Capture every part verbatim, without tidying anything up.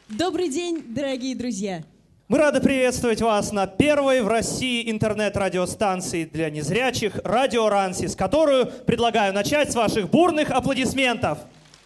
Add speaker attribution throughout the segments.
Speaker 1: Добрый день, дорогие друзья!
Speaker 2: Мы рады приветствовать вас на первой в России интернет-радиостанции для незрячих «Радио Рансис», которую предлагаю начать с ваших бурных аплодисментов.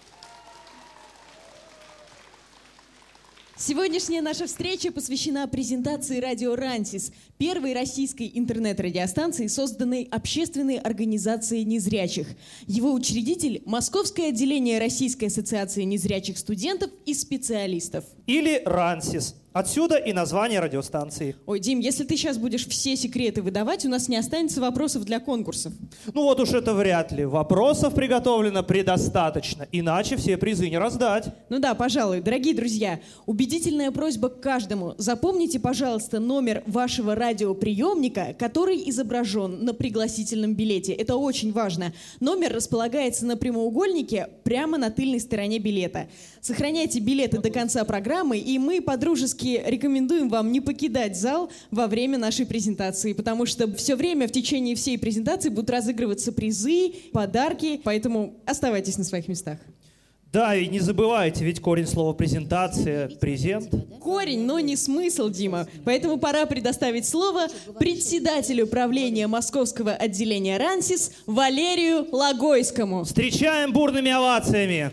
Speaker 1: Сегодняшняя наша встреча посвящена презентации «Радио Рансис», первой российской интернет-радиостанции, созданной общественной организацией незрячих. Его учредитель – Московское отделение Российской ассоциации незрячих студентов и специалистов.
Speaker 2: Или «Рансис». Отсюда и название радиостанции.
Speaker 1: Ой, Дим, если ты сейчас будешь все секреты выдавать, у нас не останется вопросов для конкурсов.
Speaker 2: Ну вот уж это вряд ли. Вопросов приготовлено предостаточно, иначе все призы не раздать.
Speaker 1: Ну да, пожалуй. Дорогие друзья, убедительная просьба к каждому. Запомните, пожалуйста, номер вашего радиоприемника, который изображен на пригласительном билете. Это очень важно. Номер располагается на прямоугольнике прямо на тыльной стороне билета. Сохраняйте билеты до конца программы, и мы подружески рекомендуем вам не покидать зал во время нашей презентации, потому что все время в течение всей презентации будут разыгрываться призы, подарки, поэтому оставайтесь на своих местах.
Speaker 2: Да, и не забывайте, ведь корень слова «презентация» — презент.
Speaker 1: Корень, но не смысл, Дима. Поэтому пора предоставить слово председателю правления Московского отделения «Рансис» Валерию Логойскому.
Speaker 2: Встречаем бурными овациями!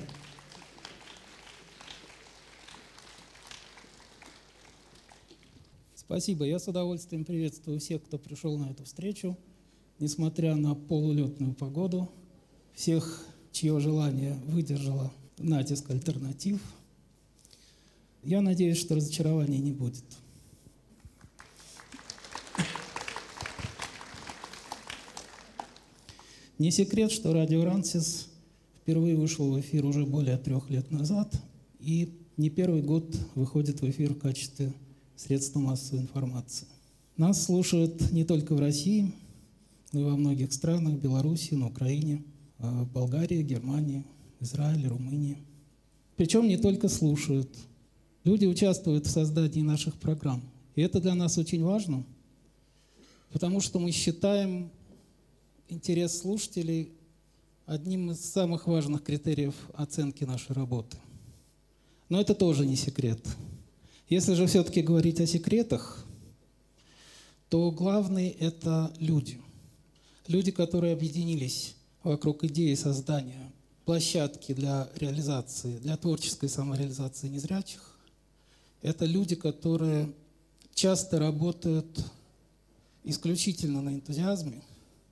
Speaker 3: Спасибо. Я с удовольствием приветствую всех, кто пришел на эту встречу, несмотря на полулетную погоду, всех, чье желание выдержало натиск альтернатив. Я надеюсь, что разочарований не будет. Не секрет, что радио «Рансис» впервые вышло в эфир уже более трех лет назад, и не первый год выходит в эфир в качестве средства массовой информации. Нас слушают не только в России, но и во многих странах: Беларуси, на Украине, в Болгарии, Германии, Израиле, Румынии. Причем не только слушают. Люди участвуют в создании наших программ. И это для нас очень важно, потому что мы считаем интерес слушателей одним из самых важных критериев оценки нашей работы. Но это тоже не секрет. Если же все-таки говорить о секретах, то главные — это люди. Люди, которые объединились вокруг идеи создания площадки для реализации, для творческой самореализации незрячих. Это люди, которые часто работают исключительно на энтузиазме,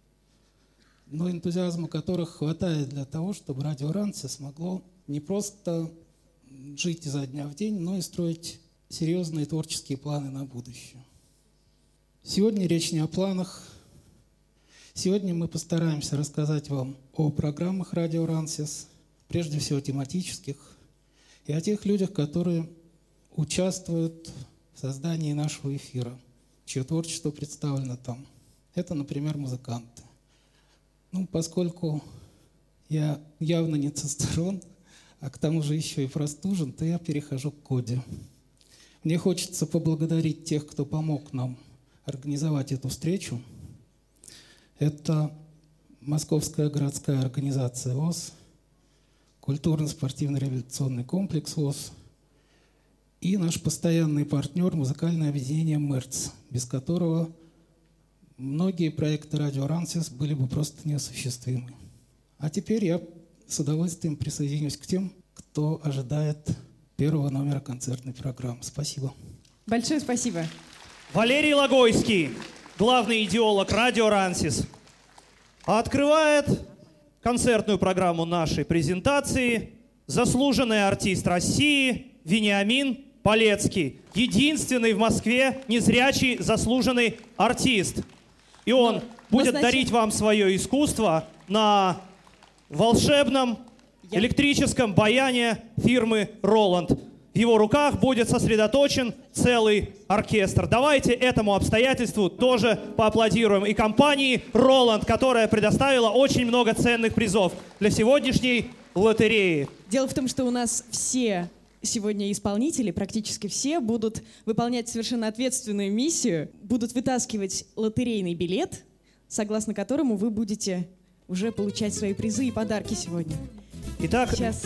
Speaker 3: но энтузиазма которых хватает для того, чтобы радио «Рансис» смогло не просто жить изо дня в день, но и строить серьезные творческие планы на будущее. Сегодня речь не о планах. Сегодня мы постараемся рассказать вам о программах радио «Рансис», прежде всего тематических, и о тех людях, которые участвуют в создании нашего эфира, чье творчество представлено там. Это, например, музыканты. Ну, поскольку я явно не цистерон, а к тому же еще и простужен, то я перехожу к коде. Мне хочется поблагодарить тех, кто помог нам организовать эту встречу. Это Московская городская организация ВОС, культурно-спортивно-реабилитационный комплекс ВОС и наш постоянный партнер — музыкальное объединение МЭРЦ, без которого многие проекты радио «Рансис» были бы просто неосуществимы. А теперь я с удовольствием присоединюсь к тем, кто ожидает первого номера концертной программы. Спасибо.
Speaker 1: Большое спасибо.
Speaker 2: Валерий Логойский, главный идеолог радио «Рансис», открывает концертную программу нашей презентации заслуженный артист России Вениамин Полецкий, единственный в Москве незрячий заслуженный артист. И он но, будет но, значит... дарить вам свое искусство на волшебном Я... электрическом баяне фирмы «Роланд». В его руках будет сосредоточен целый оркестр. Давайте этому обстоятельству тоже поаплодируем. И компании «Роланд», которая предоставила очень много ценных призов для сегодняшней лотереи.
Speaker 1: Дело в том, что у нас все сегодня исполнители, практически все, будут выполнять совершенно ответственную миссию, будут вытаскивать лотерейный билет, согласно которому вы будете уже получать свои призы и подарки сегодня.
Speaker 2: Итак,
Speaker 1: Сейчас